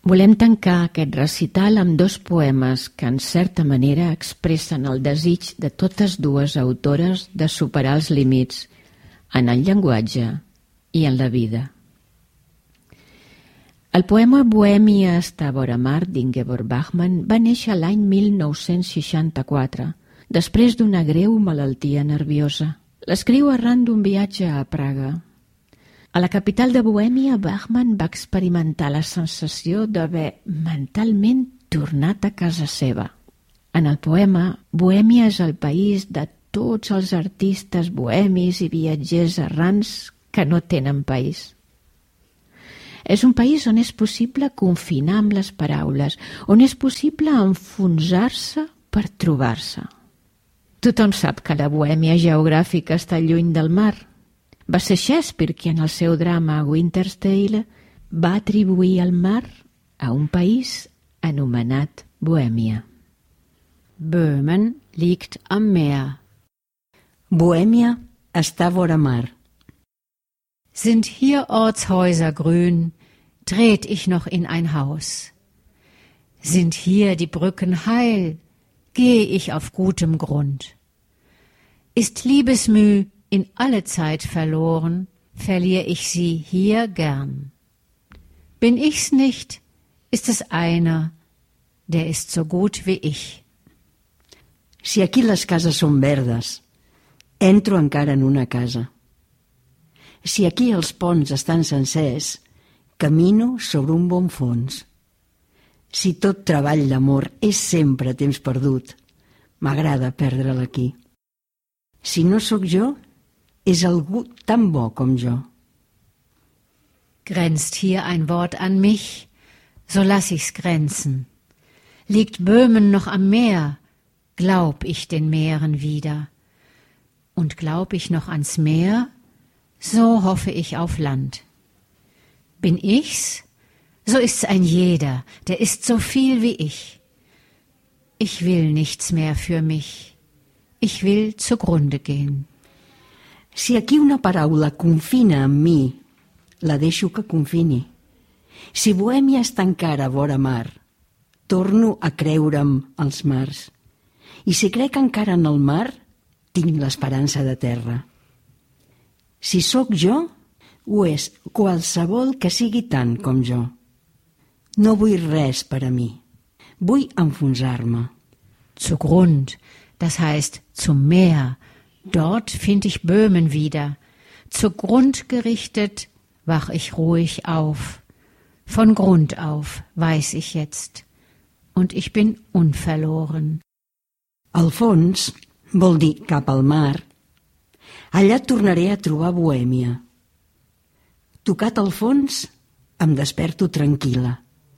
Volem tancar aquest recital amb 2 poemes que, en certa manera, expressen el desig de totes dues autores de superar els límits en el llenguatge i en la vida. El poema Bohèmia està vora mar d'Ingeborg Bachmann va néixer l'any 1964, després d'una greu malaltia nerviosa. L'escriu arran d'un viatge a Praga. A la capital de Bohèmia, Bachmann va experimentar la sensació d'haver mentalment tornat a casa seva. En el poema, Bohèmia és el país de tots els artistes bohemis i viatgers errants que no tenen país. És un país on és possible confinar amb les paraules, on és possible enfonsar-se per trobar-se. Tothom sap que la Bohèmia geogràfica està lluny del mar. Va ser Shakespeare qui en el seu drama Winter's Tale va atribuir el mar a un país anomenat Bohèmia. Böhmen liegt am Meer. Bohèmia està vora mar. Sind hier Ortshäuser grün, tret ich noch in ein Haus. Sind hier die Brücken heil, gehe ich auf gutem Grund. Ist Liebesmüh in alle Zeit verloren, verliere ich sie hier gern. Bin ich's nicht, ist es einer, der ist so gut wie ich. Si aquí les cases són verdes, entro encara en una casa. Si aquí els ponts estan sencers, camino sobre un bon fons. Si tot treball d'amor és sempre temps perdut, m'agrada perdre'l aquí. Si no sóc jo, és algú tan bo com jo. Grenzt hier ein Wort an mich, so lass ich's grenzen. Liegt Böhmen noch am Meer, glaub ich den Meeren wieder. Und glaub ich noch ans Meer, so hoffe ich auf Land. Bin ich's, so ist's ein jeder, der ist so viel wie ich. Ich will nichts mehr für mich, ich will zugrunde gehen. Si aquí una paraula confina amb mi, la deixo que confini. Si Bohèmia està encara vora mar, torno a creure'm als mars. I si crec encara en el mar, tinc l'esperança de terra. Si sóc jo, ho és qualsevol que sigui tant com jo. No vull res per a mi. Vull enfonsar-me. Zugrund, das heißt zum Meer. Dort find ich Böhmen wieder. Zugrund gerichtet wach ich ruhig auf. Von Grund auf weiß ich jetzt. Und ich bin unverloren. Al fons vol dir cap al mar. Allà tornaré a trobar Bohèmia. Tocat al fons, em desperto tranquil·la.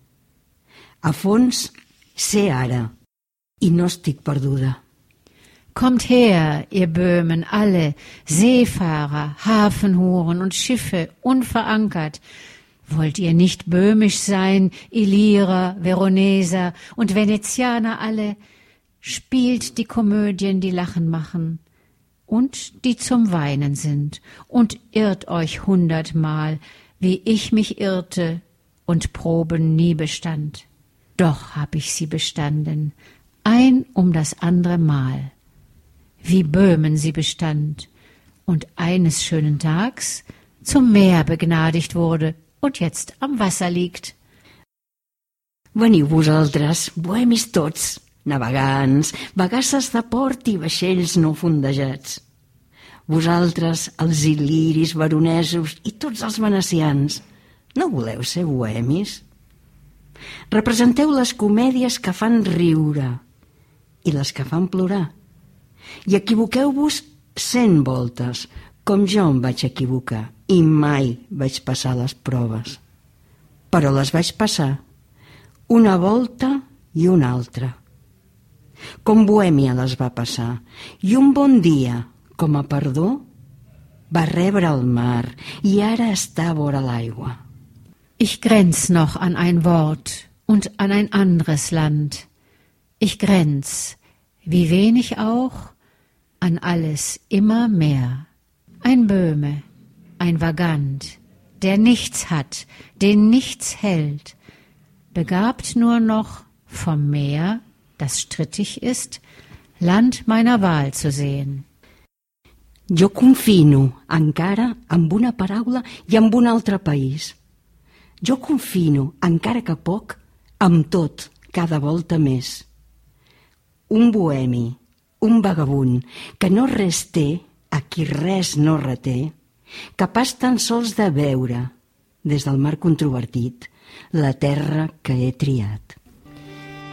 A fons, sé ara, i no estic perduda. Kommt her, ihr Böhmen, alle, Seefahrer, Hafenhuren und Schiffe, unverankert. Wollt ihr nicht böhmisch sein, Illyrer, Veroneser und Venezianer alle? Spielt die Komödien, die Lachen machen und die zum Weinen sind und irrt euch 100-mal, wie ich mich irrte und Proben nie bestand. Doch hab ich sie bestanden, ein um das andere Mal, wie Böhmen sie bestand und eines schönen Tags zum Meer begnadigt wurde und jetzt am Wasser liegt. Veniu vosaltres, bohemis tots, navegants, bagasses de port i vaixells no fondejats. Vosaltres, els il·liris, veronesos i tots els venecians, no voleu ser bohemis? Representeu les comèdies que fan riure i les que fan plorar. I equivoqueu-vos 100 voltes, com jo em vaig equivocar, i mai vaig passar les proves. Però les vaig passar, una volta i una altra. Com Bohèmia les va passar, i un bon dia, com a perdó, va rebre el mar i ara està vora l'aigua. Ich grenz noch an ein Wort und an ein anderes Land. Ich grenz, wie wenig auch, an alles immer mehr. Ein Böhme, ein Vagant, der nichts hat, den nichts hält, begabt nur noch vom Meer, das strittig ist, Land meiner Wahl zu sehen. Jo confino encara amb una paraula i amb un altre país. Jo confino, encara que poc, amb tot, cada volta més. Un bohemi, un vagabund, que no res té, a qui res no reté, capaç tan sols de veure, des del mar controvertit, la terra que he triat.